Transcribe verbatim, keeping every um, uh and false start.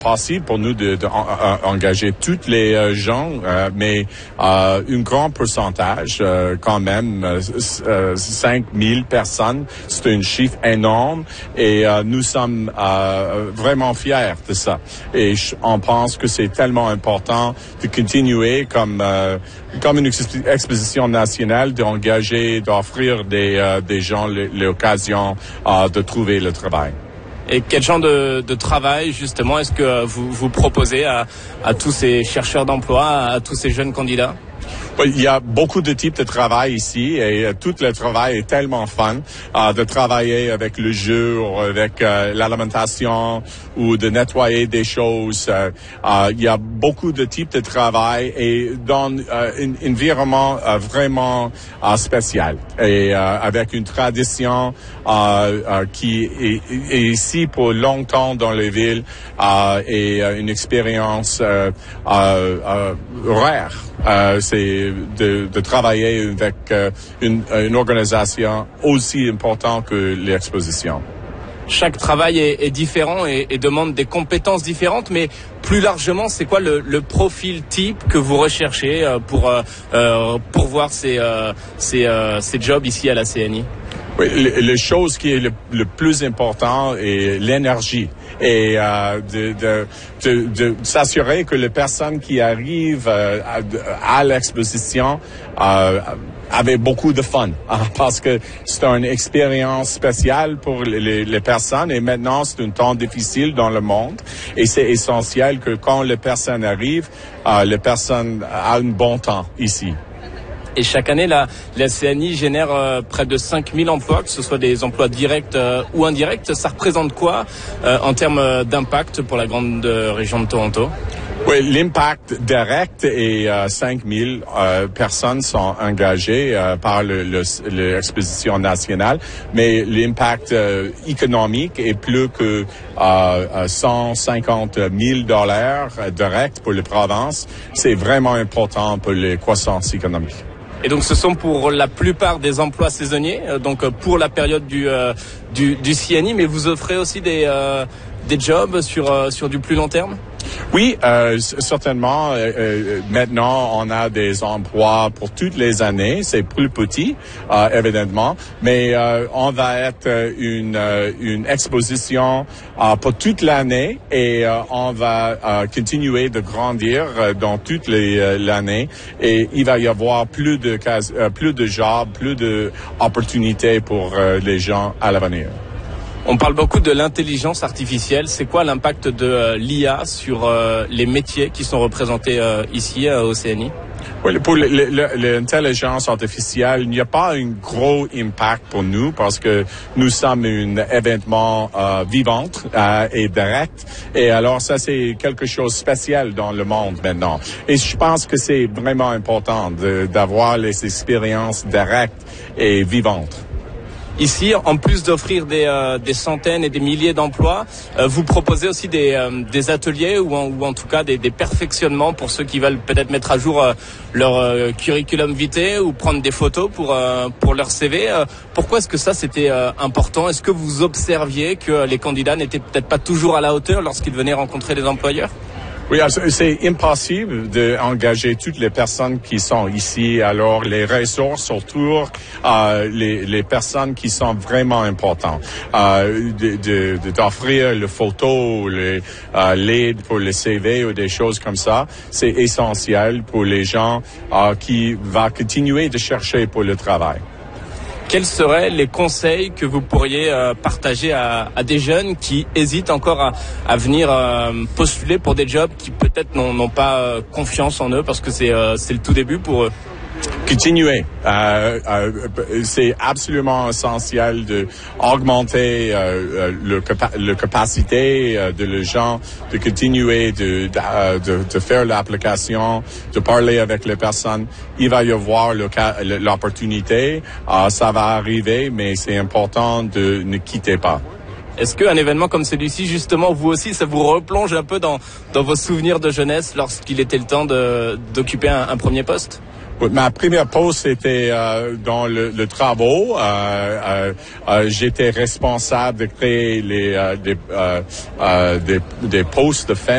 possible pour nous de, de, de engager tous les euh, gens, euh, mais euh, un grand pourcentage, euh, quand même, euh, cinq mille personnes, c'est un chiffre énorme et euh, nous sommes euh, vraiment fiers de ça. Et je, on pense que c'est tellement important de continuer comme euh, comme une exposition nationale, d'engager, d'offrir des euh, des gens l'occasion euh, de trouver le travail. Et quel genre de, de travail, justement, est-ce que vous, vous proposez à, à tous ces chercheurs d'emploi, à, à tous ces jeunes candidats? Il y a beaucoup de types de travail ici et euh, tout le travail est tellement fun euh, de travailler avec le jeu, ou avec euh, l'alimentation ou de nettoyer des choses. Euh, euh, il y a beaucoup de types de travail et dans euh, un environnement euh, vraiment euh, spécial et euh, avec une tradition euh, euh, qui est, est ici pour longtemps dans les villes euh, et euh, une expérience euh, euh, euh, rare. Euh, c'est de, de travailler avec euh, une, une organisation aussi importante que l'exposition. Chaque travail est, est différent et, et demande des compétences différentes, mais plus largement, c'est quoi le, le profil type que vous recherchez pour euh, pourvoir ces, euh, ces, euh, ces jobs ici à la C N I? Oui, le, le chose qui est le, le plus important est l'énergie et euh, de, de, de, de s'assurer que les personnes qui arrivent euh, à, à l'exposition euh, avaient beaucoup de fun hein, parce que c'est une expérience spéciale pour les, les personnes et maintenant c'est un temps difficile dans le monde et c'est essentiel que quand les personnes arrivent, euh, les personnes ont un bon temps ici. Et chaque année, la, la C N I génère euh, près de cinq mille emplois, que ce soit des emplois directs euh, ou indirects. Ça représente quoi euh, en termes d'impact pour la grande euh, région de Toronto? Oui, l'impact direct est euh, cinq mille euh, personnes sont engagées euh, par le, le, l'exposition nationale, mais l'impact euh, économique est plus que euh, cent cinquante mille dollars direct pour les provinces. C'est vraiment important pour les croissances économiques. Et donc ce sont pour la plupart des emplois saisonniers, donc pour la période du euh, du, du C N I, mais vous offrez aussi des euh, des jobs sur euh, sur du plus long terme? Oui, euh, certainement. Euh, maintenant, on a des emplois pour toutes les années. C'est plus petit, euh, évidemment, mais euh, on va être une euh, une exposition euh, pour toute l'année et euh, on va euh, continuer de grandir euh, dans toute les, euh, l'année et il va y avoir plus de cas, euh, plus de jobs, plus de opportunités pour euh, les gens à l'avenir. On parle beaucoup de l'intelligence artificielle. C'est quoi l'impact de euh, l'I A sur euh, les métiers qui sont représentés euh, ici euh, au C N I? Oui, pour l'intelligence artificielle, il n'y a pas un gros impact pour nous parce que nous sommes un événement euh, vivant euh, et direct. Et alors, ça, c'est quelque chose de spécial dans le monde maintenant. Et je pense que c'est vraiment important de, d'avoir les expériences directes et vivantes. Ici, en plus d'offrir des, euh, des centaines et des milliers d'emplois, euh, vous proposez aussi des, euh, des ateliers ou en, ou en tout cas des, des perfectionnements pour ceux qui veulent peut-être mettre à jour euh, leur euh, curriculum vitae ou prendre des photos pour, euh, pour leur C V. Euh, pourquoi est-ce que ça, c'était euh, important? Est-ce que vous observiez que les candidats n'étaient peut-être pas toujours à la hauteur lorsqu'ils venaient rencontrer des employeurs? Oui, c'est impossible d'engager toutes les personnes qui sont ici. Alors, les ressources autour, euh, les, les personnes qui sont vraiment importantes, euh, de, de, d'offrir les photos, les euh, l'aide pour les C V ou des choses comme ça, c'est essentiel pour les gens euh, qui vont continuer de chercher pour le travail. Quels seraient les conseils que vous pourriez euh, partager à, à des jeunes qui hésitent encore à, à venir euh, postuler pour des jobs qui peut-être n'ont, n'ont pas euh, confiance en eux parce que c'est, euh, c'est le tout début pour eux? Continuer. Euh, euh, c'est absolument essentiel de augmenter euh, le, capa- le capacité euh, de les gens de continuer de, de, de, de faire l'application, de parler avec les personnes. Il va y avoir le, l'opportunité. Euh, ça va arriver, mais c'est important de ne quitter pas. Est-ce qu'un événement comme celui-ci, justement, vous aussi, ça vous replonge un peu dans, dans vos souvenirs de jeunesse lorsqu'il était le temps de, d'occuper un, un premier poste? Ma première poste était euh, dans le, le travaux. Euh, euh, euh, j'étais responsable de créer les euh, des, euh, euh, des, des postes de femmes.